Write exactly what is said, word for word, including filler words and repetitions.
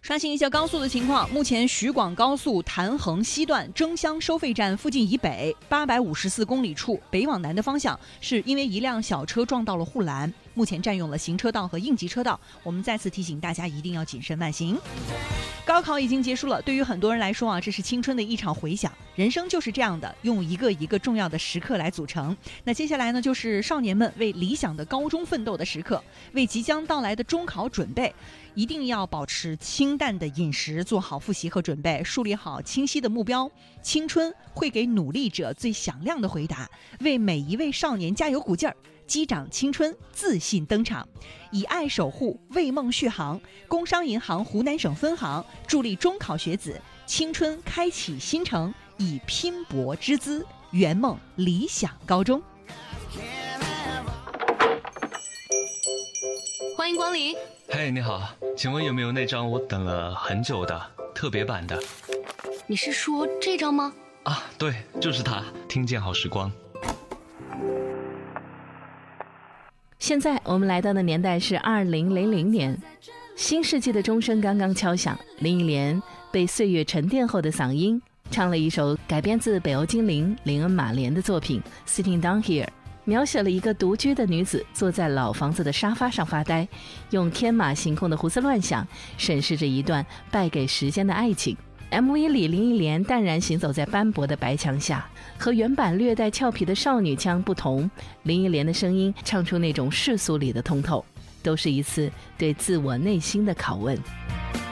刷新一下高速的情况，目前徐广高速潭衡西段争乡收费站附近以北八百五十四公里处，北往南的方向是因为一辆小车撞到了护栏，目前占用了行车道和应急车道。我们再次提醒大家一定要谨慎慢行。高考已经结束了，对于很多人来说啊，这是青春的一场回响。人生就是这样的，用一个一个重要的时刻来组成。那接下来呢，就是少年们为理想的高中奋斗的时刻，为即将到来的中考准备。一定要保持清淡的饮食，做好复习和准备，树立好清晰的目标。青春会给努力者最响亮的回答，为每一位少年加油鼓劲儿，击掌青春，自信登场。以爱守护，为梦续航。工商银行湖南省分行助力中考学子青春开启新程，以拼搏之姿圆梦理想高中。 欢迎光临。 嘿、hey, 你好，请问有没有那张我等了很久的特别版的？ 你是说这张吗？ 啊，对，就是它，听见好时光。 现在我们来到的年代是二零零零年，新世纪的钟声刚刚敲响，林忆莲被岁月沉淀后的嗓音唱了一首改编自北欧精灵林恩马莲的作品 Sitting Down Here，描写了一个独居的女子坐在老房子的沙发上发呆，用天马行空的胡思乱想审视着一段败给时间的爱情。 M V 里林忆莲淡然行走在斑驳的白墙下，和原版略带俏皮的少女腔不同，林忆莲的声音唱出那种世俗里的通透，都是一次对自我内心的拷问。